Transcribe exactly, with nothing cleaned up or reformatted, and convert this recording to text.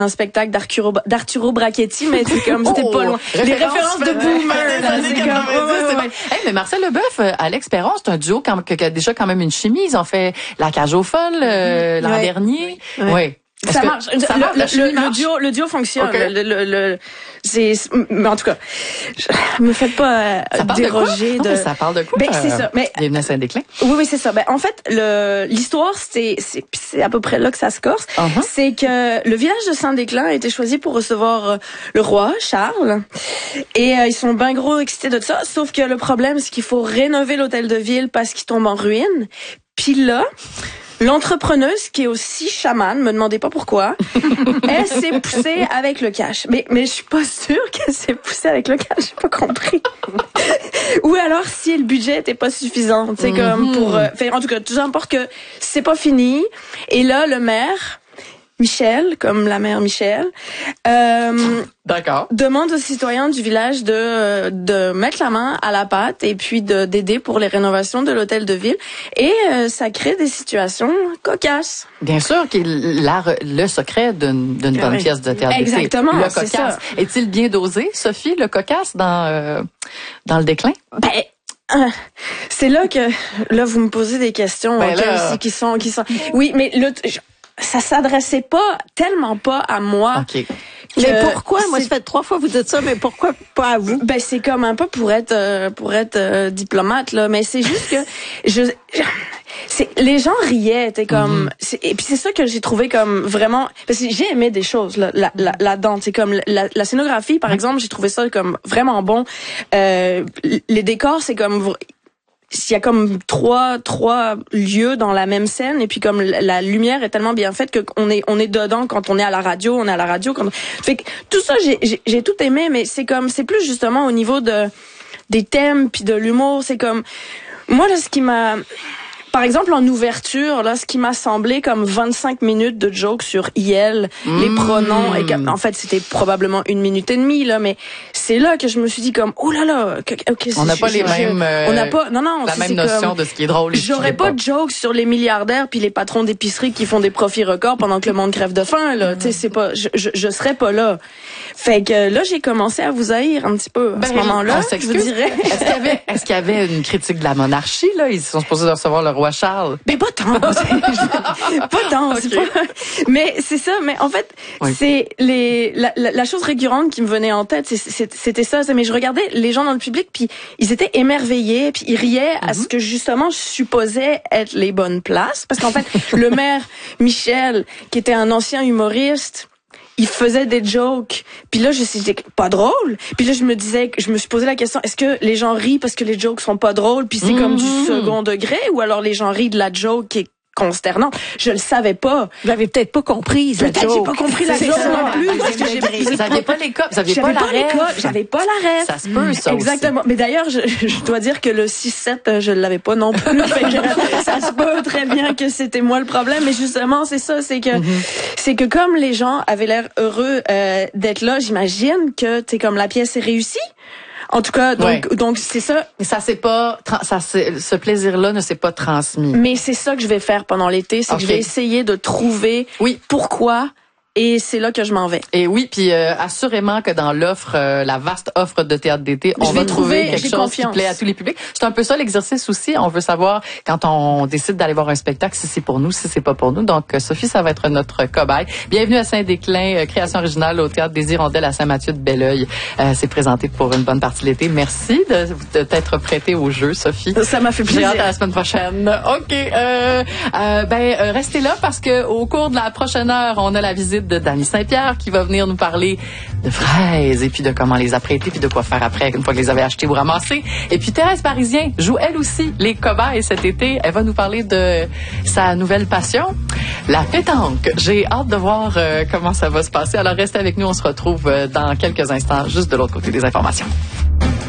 un spectacle d'Arturo, d'Arturo Brachetti, mais c'est comme, c'était oh, pas loin. Les références de boomer, là, c'est comme, ouais, ouais, ouais. Hey, mais Marcel Leboeuf, Alex Perron, c'est un duo qui a, qui a déjà quand même une chimie. Ils ont fait La Cage aux Folles euh, l'an ouais. dernier. Oui. Ouais. Ouais. Ça marche. Ça marche. Le, le, le duo, le duo fonctionne. Okay. Le, le, le, c'est, mais en tout cas, je, me faites pas euh, ça déroger de. de. Non, ça parle de quoi? Ben, c'est ça. Mais. Bienvenue à Saint-Déclin. Oui, oui, c'est ça. Ben, en fait, le, l'histoire, c'est, c'est, c'est à peu près là que ça se corse. Uh-huh. C'est que le village de Saint-Déclin a été choisi pour recevoir euh, le roi, Charles. Et euh, ils sont bien gros excités de ça. Sauf que le problème, c'est qu'il faut rénover l'hôtel de ville parce qu'il tombe en ruine. Puis là, l'entrepreneuse, qui est aussi chamane, me demandez pas pourquoi, elle s'est poussée avec le cash. Mais, mais je suis pas sûre qu'elle s'est poussée avec le cash, j'ai pas compris. Ou alors si le budget était pas suffisant, tu sais, mm-hmm. comme pour, euh, en tout cas, tout importe que c'est pas fini. Et là, le maire, Michel, comme la mère Michel, euh, D'accord. demande aux citoyens du village de de mettre la main à la pâte et puis de d'aider pour les rénovations de l'hôtel de ville. Et euh, ça crée des situations cocasses. Bien sûr, qui est la, le secret d'une, d'une bonne oui. pièce de théâtre. Exactement, le c'est cocasse. Ça. Est-il bien dosé, Sophie, le cocasse dans euh, dans le déclin? Ben, euh, c'est là que là vous me posez des questions ben okay, là... aussi, qui sont qui sont. Oui, mais le ça s'adressait pas tellement pas à moi. Okay. Mais pourquoi? Moi, ça fait trois fois que vous dites ça, mais pourquoi pas à vous? Ben, c'est comme un peu pour être, euh, pour être euh, diplomate, là. Mais c'est juste que je, je c'est, les gens riaient, t'es comme, mm-hmm. c'est, et puis c'est ça que j'ai trouvé comme vraiment, parce que j'ai aimé des choses, là, là, là, là-dedans. C'est comme la, la scénographie, par mm-hmm. exemple, j'ai trouvé ça comme vraiment bon. Euh, les décors, c'est comme, il y a comme trois trois lieux dans la même scène et puis comme la lumière est tellement bien faite que on est on est dedans quand on est à la radio, on est à la radio quand fait que tout ça j'ai j'ai, j'ai tout aimé, mais c'est comme c'est plus justement au niveau de des thèmes puis de l'humour, c'est comme moi là ce qui m'a par exemple, en ouverture, là, ce qui m'a semblé comme vingt-cinq minutes de jokes sur I L, mmh. les pronoms, et que, en fait, c'était probablement une minute et demie, là, mais c'est là que je me suis dit comme, oh là là, okay, on n'a pas les mêmes, euh, on n'a pas, non, non, la même notion comme, de ce qui est drôle. J'aurais pas, pas de jokes sur les milliardaires puis les patrons d'épicerie qui font des profits records pendant que le monde crève de faim, là, mmh. tu sais, c'est pas, je, je, je serais pas là. Fait que là, j'ai commencé à vous haïr un petit peu, ben, à ce moment-là, je vous dirais. Est-ce qu'il y avait, est-ce qu'il y avait une critique de la monarchie, là? Ils sont supposés de recevoir le roi Charles. Mais pas tant. pas tant. Okay. C'est pas... Mais c'est ça. Mais en fait, oui. c'est les la, la, la chose récurrente qui me venait en tête, c'est, c'est, c'était ça. C'est, mais je regardais les gens dans le public, puis ils étaient émerveillés, puis ils riaient mm-hmm. à ce que justement je supposais être les bonnes places, parce qu'en fait, le maire Michel, qui était un ancien humoriste, il faisait des jokes. Puis là, je c'était pas drôle. Puis là, je me disais, je me suis posé la question, est-ce que les gens rient parce que les jokes sont pas drôles, puis c'est mmh. comme du second degré, ou alors les gens rient de la joke qui est consternant. Je le savais pas. Vous l'avez peut-être pas comprise, la peut-être joke. J'ai pas compris la joke non plus. Parce que j'ai, vous n'aviez pas les codes, vous n'aviez pas, pas la rêve. J'avais pas la rêve. Ça se peut, ça exactement. Aussi. Mais d'ailleurs, je, je dois dire que le six sept, je l'avais pas non plus. Fait que ça se peut très bien que c'était moi le problème. Mais justement, c'est ça, c'est que, mm-hmm. c'est que comme les gens avaient l'air heureux euh, d'être là, j'imagine que t'es comme la pièce est réussie. En tout cas, donc, ouais. donc c'est ça. Mais ça c'est pas, ça c'est, ce plaisir-là ne s'est pas transmis. Mais c'est ça que je vais faire pendant l'été, c'est okay. que je vais essayer de trouver oui. pourquoi. Et c'est là que je m'en vais. Et oui, puis euh, assurément que dans l'offre, euh, la vaste offre de théâtre d'été, on je va vais trouver quelque chose confiance. qui plaît à tous les publics. C'est un peu ça l'exercice aussi. On veut savoir quand on décide d'aller voir un spectacle si c'est pour nous, si c'est pas pour nous. Donc Sophie, ça va être notre cobaye. Bienvenue à Saint-Déclin, euh, création originale au théâtre des Hirondelles à Saint-Mathieu de Belleuil. Euh, c'est présenté pour une bonne partie de l'été. Merci de, de t'être prêtée au jeu, Sophie. Ça m'a fait plaisir. J'ai hâte à la semaine prochaine. Ok, euh, euh, ben euh, restez là parce que au cours de la prochaine heure, on a la visite de Dany Saint-Pierre qui va venir nous parler de fraises et puis de comment les apprêter puis de quoi faire après une fois que les avez achetées ou ramassées. Et puis Thérèse Parisien joue elle aussi les cobayes cet été. Elle va nous parler de sa nouvelle passion, la pétanque. J'ai hâte de voir euh, comment ça va se passer. Alors restez avec nous, on se retrouve euh, dans quelques instants juste de l'autre côté des informations.